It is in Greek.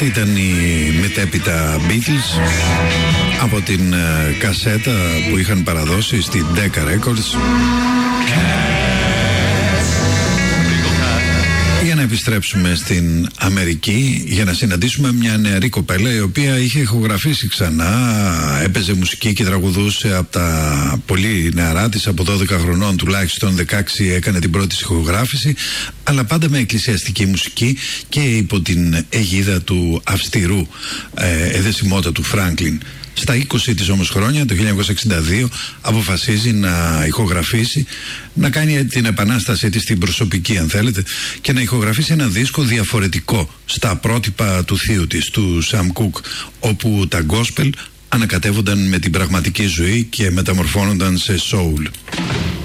Αυτή ήταν η μετέπειτα Beatles από την κασέτα που είχαν παραδώσει στη Decca Records. Για να επιστρέψουμε στην Αμερική, για να συναντήσουμε μια νεαρή κοπέλα η οποία είχε ηχογραφήσει ξανά, έπαιζε μουσική και τραγουδούσε από τα πολύ νεαρά της, από 12 χρονών τουλάχιστον 16 έκανε την πρώτη ηχογράφηση, αλλά πάντα με εκκλησιαστική μουσική και υπό την αιγίδα του αυστηρού εδεσιμότατου Φράγκλιν. Στα 20 της όμως χρόνια, το 1962, αποφασίζει να ηχογραφήσει, να κάνει την επανάστασή της στην προσωπική αν θέλετε, και να ηχογραφήσει ένα δίσκο διαφορετικό στα πρότυπα του θείου της, του Sam Cooke, όπου τα gospel ανακατεύονταν με την πραγματική ζωή και μεταμορφώνονταν σε soul.